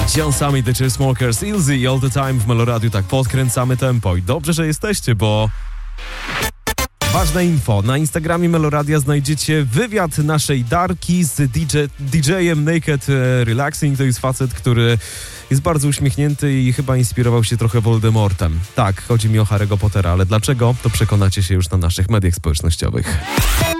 John Summit, The Chainsmokers, Ilzy All The Time w Meloradiu. Tak podkręcamy tempo i dobrze, że jesteście, bo... Ważne info, na Instagramie Meloradia znajdziecie wywiad naszej Darki z DJ-em Naked Relaxing. To jest facet, który jest bardzo uśmiechnięty i chyba inspirował się trochę Voldemortem. Tak, chodzi mi o Harry'ego Pottera, ale dlaczego? To przekonacie się już na naszych mediach społecznościowych.